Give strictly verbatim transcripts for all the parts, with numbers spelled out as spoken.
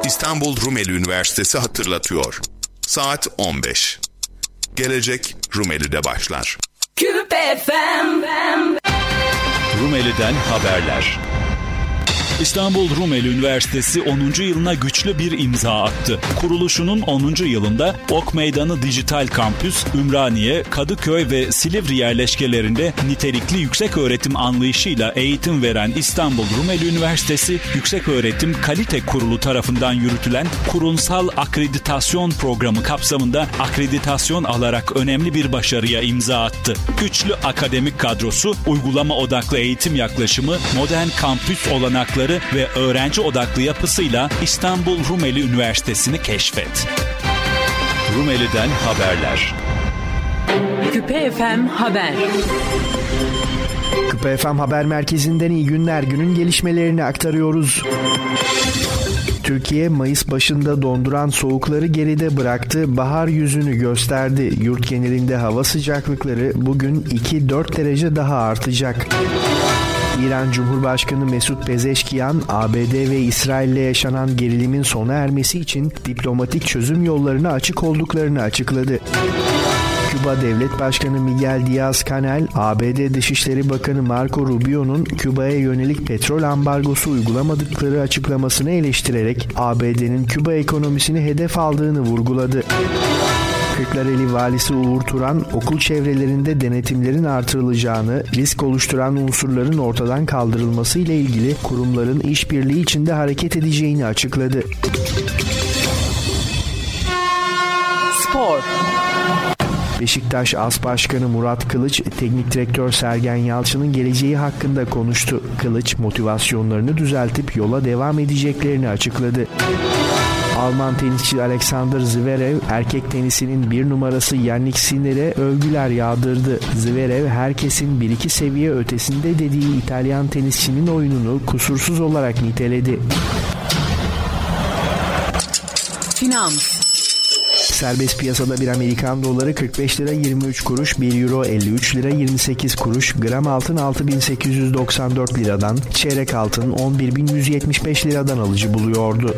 İstanbul Rumeli Üniversitesi hatırlatıyor. Saat on beş. Gelecek Rumeli'de başlar. Küpe F M. Rumeli'den haberler. İstanbul Rumeli Üniversitesi onuncu yılına güçlü bir imza attı. Kuruluşunun onuncu yılında Ok Meydanı Dijital Kampüs, Ümraniye, Kadıköy ve Silivri yerleşkelerinde nitelikli yükseköğretim anlayışıyla eğitim veren İstanbul Rumeli Üniversitesi, Yükseköğretim Kalite Kurulu tarafından yürütülen kurumsal akreditasyon programı kapsamında akreditasyon alarak önemli bir başarıya imza attı. Güçlü akademik kadrosu, uygulama odaklı eğitim yaklaşımı, modern kampüs olanakları ve öğrenci odaklı yapısıyla İstanbul Rumeli Üniversitesi'ni keşfet. Rumeli'den haberler. Küpe F M Haber. Küpe F M Haber Merkezi'nden iyi günler. Günün gelişmelerini aktarıyoruz. Türkiye, Mayıs başında donduran soğukları geride bıraktı, bahar yüzünü gösterdi. Yurt genelinde hava sıcaklıkları bugün iki dört derece daha artacak. İran Cumhurbaşkanı Mesut Pezeşkiyan, A B D ve İsrail'le yaşanan gerilimin sona ermesi için diplomatik çözüm yollarına açık olduklarını açıkladı. Küba Devlet Başkanı Miguel Díaz-Canel, A B D Dışişleri Bakanı Marco Rubio'nun Küba'ya yönelik petrol ambargosu uygulamadıkları açıklamasını eleştirerek A B D'nin Küba ekonomisini hedef aldığını vurguladı. Kırklareli Valisi Uğur Turan, okul çevrelerinde denetimlerin artırılacağını, risk oluşturan unsurların ortadan kaldırılması ile ilgili kurumların işbirliği içinde hareket edeceğini açıkladı. Spor. Beşiktaş As Başkanı Murat Kılıç, teknik direktör Sergen Yalçın'ın geleceği hakkında konuştu. Kılıç, motivasyonlarını düzeltip yola devam edeceklerini açıkladı. Alman tenisçi Alexander Zverev, erkek tenisinin bir numarası Yannick Sinner'e övgüler yağdırdı. Zverev, herkesin bir iki seviye ötesinde dediği İtalyan tenisçinin oyununu kusursuz olarak niteledi. Finans. Serbest piyasada bir Amerikan doları kırk beş lira yirmi üç kuruş, bir euro elli üç lira yirmi sekiz kuruş, gram altın altı bin sekiz yüz doksan dört liradan, çeyrek altın on bir bin yüz yetmiş beş liradan alıcı buluyordu.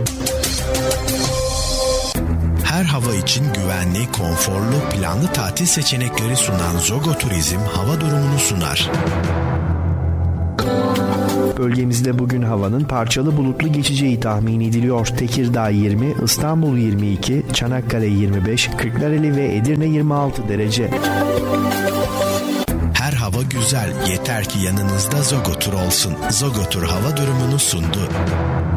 Her hava için güvenli, konforlu, planlı tatil seçenekleri sunan Zogo Turizm hava durumunu sunar. Bölgemizde bugün havanın parçalı bulutlu geçeceği tahmin ediliyor. Tekirdağ yirmi, İstanbul yirmi iki, Çanakkale yirmi beş, Kırklareli ve Edirne yirmi altı derece. Her hava güzel, yeter ki yanınızda Zogo Tur olsun. Zogo Tur hava durumunu sundu.